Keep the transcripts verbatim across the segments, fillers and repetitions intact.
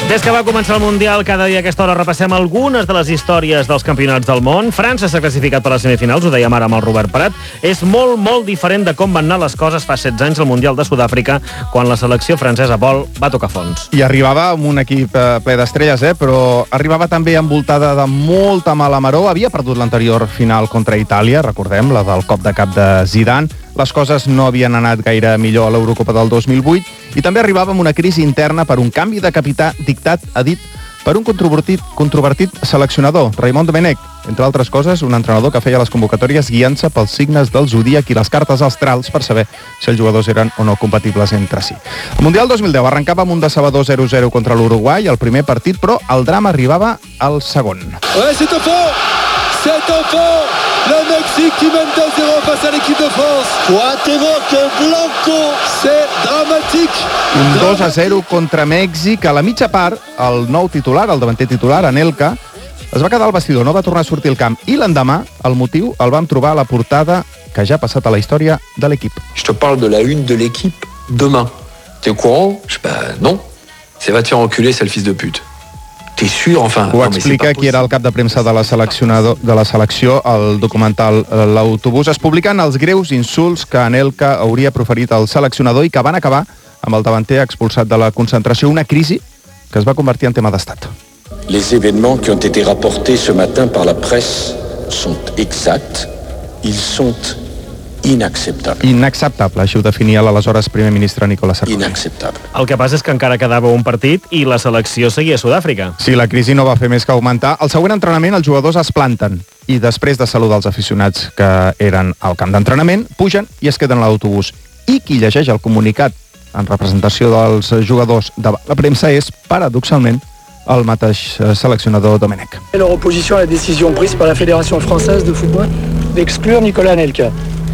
Des que va començar el Mundial, cada dia a aquesta hora repassem algunes de les històries dels campionats del món. França s'ha classificat per les semifinals, ho dèiem ara amb el Robert Prat. És molt, molt diferent de com van anar les coses fa setze anys al Mundial de Sud-àfrica, quan la selecció francesa Vol va tocar fons. I arribava amb un equip eh, ple d'estrelles, eh? però arribava també envoltada de molta mala maror. Havia perdut l'anterior final contra Itàlia, recordem, la del cop de cap de Zidane. Les coses no havien anat gaire millor a l'Eurocopa del dos mil vuit i també arribava amb una crisi interna per un canvi de capità dictat, ha dit, per un controvertit, controvertit seleccionador, Raymond Domenech. Entre altres coses, un entrenador que feia les convocatòries guiant-se pels signes del zodíac i les cartes astrals per saber si els jugadors eren o no compatibles entre si. El Mundial dos mil deu arrencava amb un decebedor zero a zero contra l'Uruguai, el primer partit, però el drama arribava al segon. Ouais, c'est au fond! C'est au fond! Le Mexique qui mène deux zéro face à l'équipe de France. Cuauhtémoc Blanco, c'est dramatique. Un dos a zero contra Mèxic. A la mitja part, el nou titular, el davanter titular, Anelka, es va quedar al vestidor, no va tornar a sortir al camp. I l'endemà, el motiu, el vam trobar a la portada que ja ha passat a la història de l'equip. Je te parle de la une de l'équipe demain. T'es au courant? Je sais pas, non. C'est va te faire enculer, c'est le fils de pute. T'es sûr, enfin... Ho explica qui era el cap de premsa de la, de la selecció al documental L'autobús, explicant els greus insults que Anelka hauria proferit al seleccionador i que van acabar amb el davanter expulsat de la concentració, una crisi que es va convertir en tema d'estat. Les événements qui ont été rapportés ce matin par la presse sont exacts, ils sont inacceptables. Inacceptable, així ho definia l'aleshores primer ministre Nicolas Sarkozy. Inacceptable. El que passa és que encara quedava un partit i la selecció seguia a Sud-àfrica. Sí, la crisi no va fer més que augmentar. Al següent entrenament els jugadors es planten i després de saludar els aficionats que eren al camp d'entrenament, pugen i es queden a l'autobús. I qui llegeix el comunicat en representació dels jugadors de la premsa és, paradoxalment, el mateix seleccionador Domenech. Leur opposition à la décision prise par la Fédération française de football d'exclure Nicolas Anelka.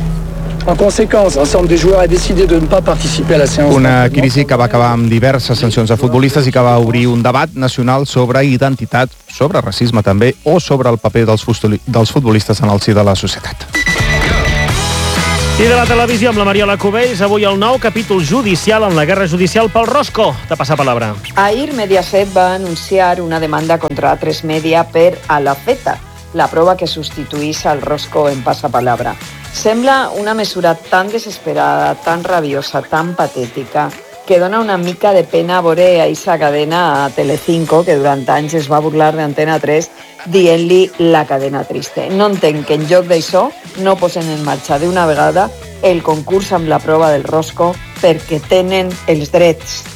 En conséquence, l'ensemble des joueurs a décidé de ne pas participer a la séance. Una crisi que va acabar amb diverses sancions a futbolistes i que va obrir un debat nacional sobre identitat, sobre racisme també, o sobre el paper dels, dels futbolistes en el si de la societat. I de la televisió amb la Mariola Cubells, avui el nou capítol judicial en la guerra judicial pel Rosco. Te passa palabra. Ahir Mediaset va anunciar una demanda contra A tres Media per a la feta, la prova que substituís al Rosco en Passapalabra. Sembla una mesura tan desesperada, tan rabiosa, tan patètica, que dona una mica de pena veure a Isa Cadena a Telecinco, que durant anys es va burlar d'Antena tres, dient-li la cadena triste. No entenc que en lloc d'això no posen en marxa d'una vegada el concurs amb la prova del Rosco perquè tenen els drets.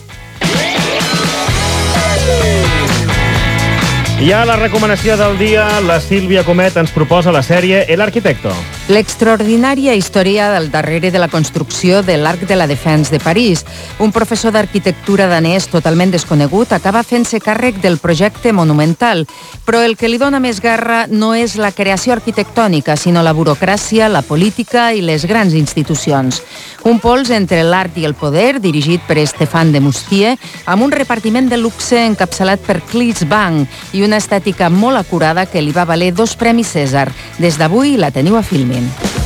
I a la recomanació del dia, la Sílvia Comet ens proposa la sèrie El Arquitecto. L'extraordinària història del darrere de la construcció de l'Arc de la Défense de París. Un professor d'arquitectura danès totalment desconegut acaba fent-se càrrec del projecte monumental, però el que li dona més garra no és la creació arquitectònica, sinó la burocràcia, la política i les grans institucions. Un pols entre l'art i el poder, dirigit per Stéphane de Moustier, amb un repartiment de luxe encapçalat per Clis Bang i una estètica molt acurada que li va valer dos premis Cèsar. Des d'avui la teniu a Filmin.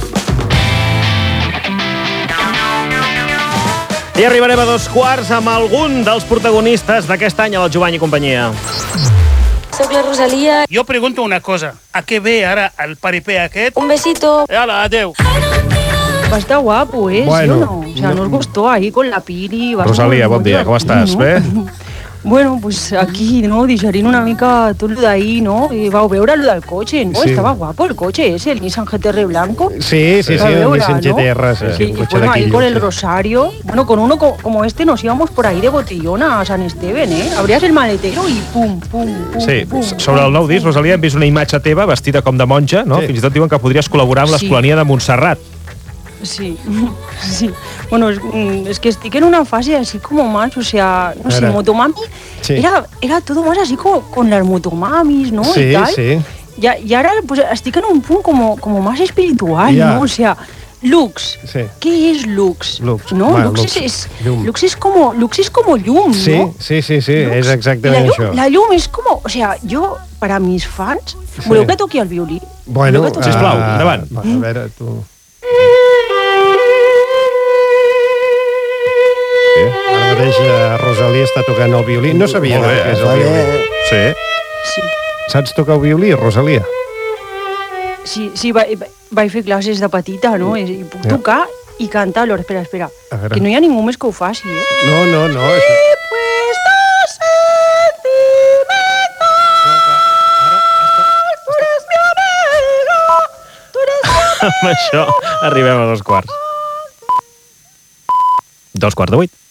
I arribarem a dos quarts amb algun dels protagonistes d'aquest any a la Jovany i companyia. Soc la Rosalia. Jo pregunto una cosa. A què ve ara el paripé aquest? Un besito. Hala, adeu. Va estar guapo, ¿eh? Bueno, ¿sí o no? O sea, nos gustó ahí con la Pili. Rosalia, bon dia, com estàs? Bé? Bueno, pues aquí, ¿no? Digerint una mica tot lo d'ahí, ¿no? I vau veure lo del cotxe, ¿no? Sí. Estava guapo el cotxe ese, el Nissan G T R blanco. Sí, sí, sí, el Nissan G T R, sí, Sí, un y cotxe bueno, ahí d'aquí. con el Rosario. Bueno, con uno co- como este nos íbamos por ahí de botellona a San Esteban, ¿eh? Abrías el maletero y pum, pum, pum, Sí, pum. sobre el nou disc, Rosalia, hem vist una imatge teva vestida com de monja, no? Sí. Fins i tot diuen que podries col·laborar amb Sí. l'Escolania de Montserrat. Sí, sí. Bueno, es, mm, es que estoy en una fase así como más, o sea, no sé, Era. motomami. Sí. Era, era todo más así como con las motomamis, ¿no? Sí, y tal. sí. Ya, y ahora pues estoy en un punto como, como más espiritual, Ya. ¿no? O sea, Lux. Sí. ¿Qué es Lux? Lux. No, Bueno, Lux, Lux. es, es- Llum. Lux es como Lux es como llum, Sí, ¿no? sí, sí, sí, és Y la exactament llum, això. la llum es como, o sea, yo, para mis fans, Sí. voleu que toqui el violí? Bueno, Voleu que toqui- sisplau, endavant. Va, a veure, tu... Ara mateix eh, Rosalía està tocant el violí. No sabia Molt bé, què és eh? el violí. Sí. Sí, Saps tocar el violí, Rosalía? sí, sí va, va- vaig fer classes de petita, no? I, i puc Ja. tocar i cantar alhora. Espera, espera. A veure. Que no hi ha ningú més que ho faci, eh? No, no, no. Això... Amb això arribem a dos quarts. Dos quarts de vuit.